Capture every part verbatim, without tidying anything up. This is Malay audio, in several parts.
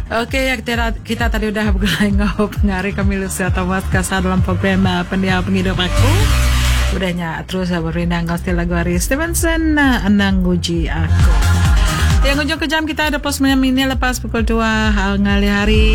Okey, ya kita, kita tadi udah bergulai ngau pengari kami Lucia Thomas Kasar dalam program uh, Pendiam Penghidup Aku. Udahnya terus uh, berindang ngau lagu Ari Stevenson uh, Anang Uji Aku. Yang ujung kejam kita ada pos sembilan minit lepas pukul dua uh, ngali hari.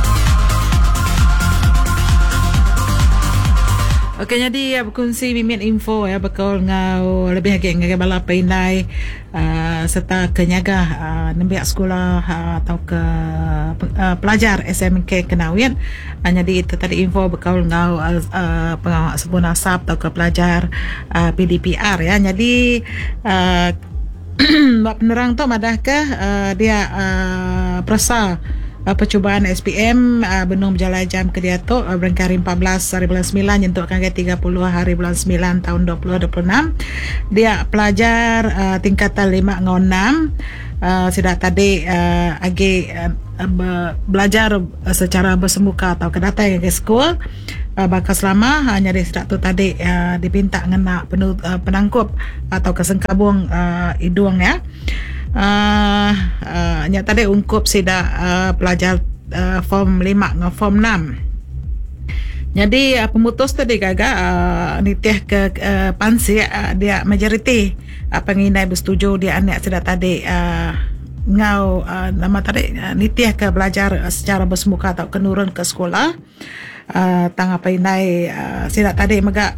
Okey, jadi ya berkongsi mimin info ya bakal ngau lebih lagi ngagai bala painai uh, serta kenyaga uh, nembiak sekolah uh, atau ke uh, pelajar S M K Kenawian. Uh, jadi itu tadi info bakal ngau uh, uh, pengawal sebuah nasab atau ke pelajar uh, P D P R ya. Jadi uh, buat penerang tu madahkah uh, dia uh, perasa Uh, percubaan S P M uh, benung berjalan jam ke dia tu uh, berengkari empat belas hari bulan sembilan nyentuh kan tiga puluh hari bulan sembilan tahun dua ribu dua puluh enam. Dia pelajar uh, tingkatan lima dengan enam uh, sudah tadi uh, agi uh, uh, belajar uh, secara bersemuka atau kedatang ke sekolah uh, bakal selama hanya di sudah tu tadi uh, dipinta ngena penut, uh, penangkup atau kesengkabung uh, hidung ya. Uh, uh, nya tadi ungkup sida uh, pelajar uh, form lima dengan form enam. Jadi uh, pemutus tadi gaga uh, nitiah ke uh, pansi uh, dia majoriti uh, penginai bersetuju dia anak sida tadi uh, ngau uh, nama tadi uh, nitiah ke belajar uh, secara bersemuka atau kenurun ke sekolah. Uh, tang apa inai uh, sida tadi mega